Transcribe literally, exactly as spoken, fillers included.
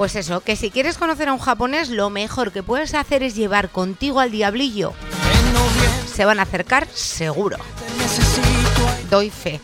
Pues eso, que si quieres conocer a un japonés, lo mejor que puedes hacer es llevar contigo al diablillo. Se van a acercar seguro. Doy fe.